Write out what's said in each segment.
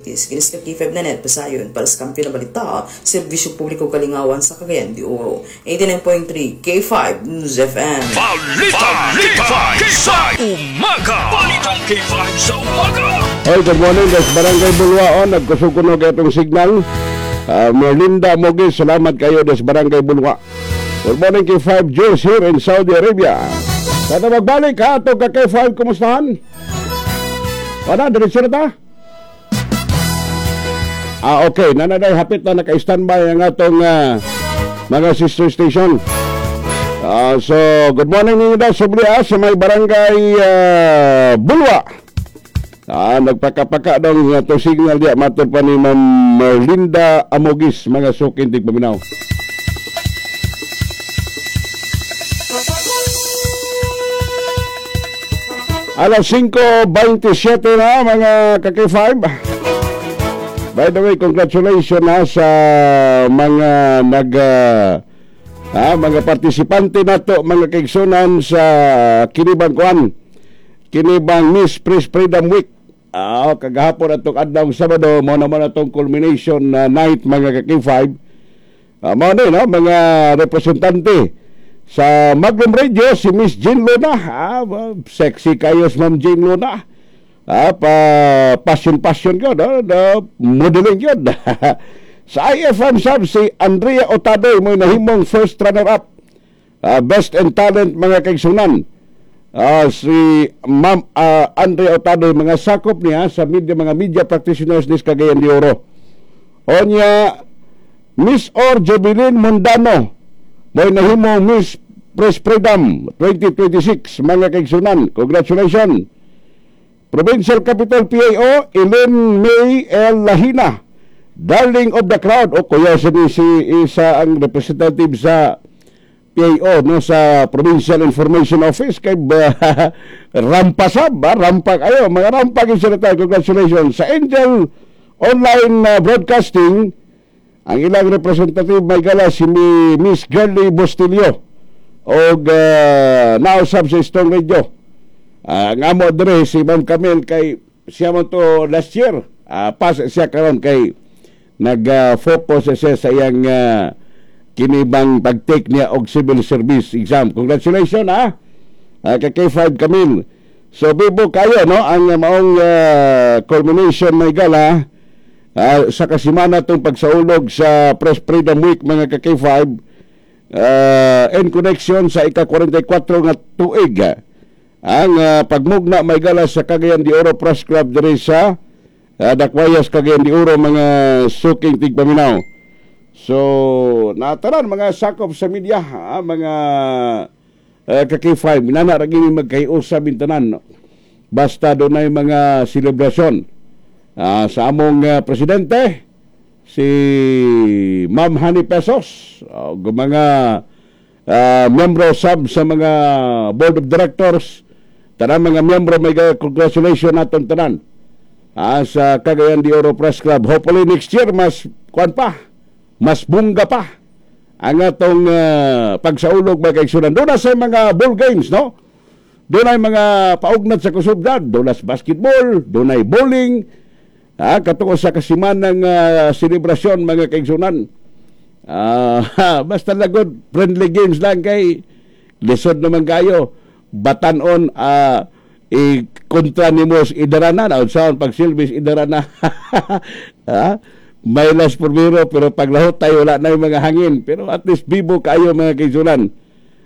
Kinis ka K5 na net pasayon para sa kampiyon na balita, serbisyo publiko kalingawan sa Cagayan de Oro. 89.3 K5 News FM. Balita sa umaga. Balitang K5 sa umaga. Hey, good morning. Des Barangay Bulwaon, nagkusukunog itong signal. Merlinda Mogi, salamat kayo des Barangay Bulwa. Good morning K5 Jules here in Saudi Arabia. Kada magbalik ha, ito ka K5, kumustahan? Wala, diretso na ta? Okay, nanaday, hapit na naka-standby ang atong mga sister station. So, good morning ninyo daw sa may barangay Bulwa. Nagpakapaka daw itong signal diya, matod pa ni Ma'am Merlinda Amogis, mga sukin tigpaminaw. Alas 5:27 na mga kaki-5. By the way, congratulations sa mga mga partisipante nato, mga kaigsunan sa Kinibang Miss Press Freedom Week. Kagahapon atong adlaw Sabado mo naman atong culmination night mga kaki-5. Mo no, mga representante sa Magnum Radio, si Miss Jean Luna. Sexy kayo si Ma'am Jean Luna. Passion yun, modeling yun. Sa IFM Sub, si Andrea Otadoy mo nahimong first runner-up, best in talent mga kaigsunan. Si Ma'am Andrea Otadoy, mga sakop niya sa mga media practitioners ni Cagayan de Oro. Onya, Miss Or Jobilin Mondano mo nahimong Miss Press Freedom 2026 mga kaigsunan. Congratulations. Provincial Capital PAO, Ellen May L. Lahina, Darling of the Crowd, o kuya si isa ang representative sa PAO no, sa Provincial Information Office kay rampasab, rampa kayo, mga rampa kayo sa congratulations. Sa Angel Online Broadcasting, ang ilang representative may gala si Miss Girlie Bustilio o nausab sa Stone Radio. Ang amo dere si Ma'am Camille kay siya mo to last year. Pas siya karon kay nag-focus siya sa iyang kinibang pag-take niya og civil service exam. Congratulations kay K5 Camille. So bibo kayo no ang maong culmination may gala sa kasimana itong pagsaulog sa Press Freedom Week mga ka-K5 in connection sa ika-44 nga tuig ang pagmugna may gala sa Cagayan de Oro Press Club diri sa Dakwayas, Cagayan de Oro mga suking tigpaminaw. So nataran mga sakop sa media mga ka-K5 nanaragin magkaiusa bintanan no? Basta doon ay mga selebrasyon. Sa among presidente si Ma'am Honey Pesos, mga miyembro sub sa mga board of directors, tanan mga miyembro may congratulations naton tanan sa Cagayan de Oro Press Club. Hopefully next year mas mas bungga pa ang atong pagsaulog ba kay sunan. Doon na sa mga ball games no, doon ay mga paugnat sa kusubdad, doon na basketball, doon ay bowling. Katuko sa kasimanang selebrasyon mga kaigsunan. Basta lagod friendly games lang kay lisod naman kayo batanon kontra ni Mos idarana na saan pag silbis idarana. May las por biro pero paglahot tayo wala na yung mga hangin pero at least bibo kayo mga kaigsunan.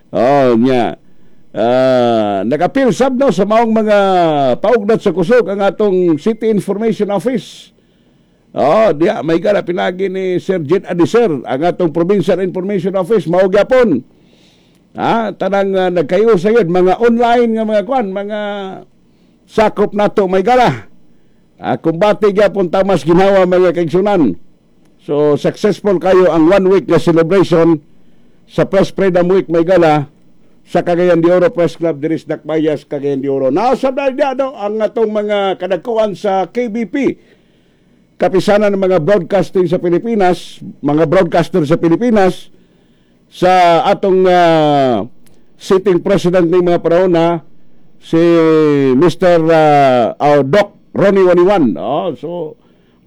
Nakapil sab no sa maong mga paugnat sa kusog ang atong City Information Office. Diya may gara pinagi ni Sir Jen Adiser ang atong Provincial Information Office mao gyapon. Tanang nagkayo sa yun mga online nga mga sakop nato may gara. Kumbati gyapon tamas ginawa mga kaigsunan. So successful kayo ang 1 week na celebration sa Press Freedom Week may gala sa Cagayan de Oro Press Club diri sa Dakbayas, Cagayan de Oro. Naasa na ang atong mga kadagkuan sa KBP. Kapisanan ng mga broadcasting sa Pilipinas, mga broadcaster sa Pilipinas, sa atong sitting president ng mga panahon si Mr. Doc Ronnie Waniwan. So